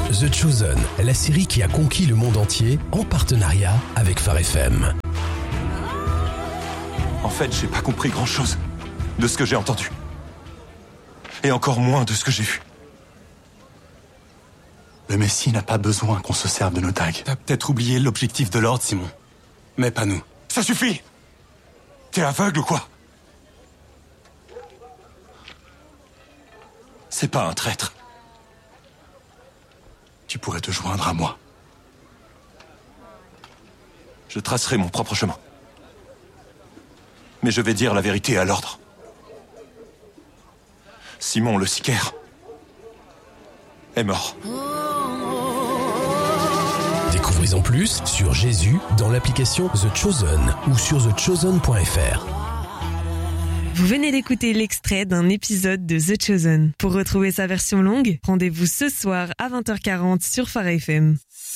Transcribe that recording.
The Chosen, la série qui a conquis le monde entier en partenariat avec Phare FM. En fait, j'ai pas compris grand-chose de ce que j'ai entendu. Et encore moins de ce que j'ai vu. Le Messie n'a pas besoin qu'on se serve de nos dagues. T'as peut-être oublié l'objectif de l'ordre, Simon. Mais pas nous. Ça suffit! T'es aveugle ou quoi? C'est pas un traître. Tu pourrais te joindre à moi. Je tracerai mon propre chemin. Mais je vais dire la vérité à l'ordre. Simon le sicaire est mort. Découvrez en plus sur Jésus dans l'application The Chosen ou sur thechosen.fr. Vous venez d'écouter l'extrait d'un épisode de The Chosen. Pour retrouver sa version longue, rendez-vous ce soir à 20h40 sur Phare FM.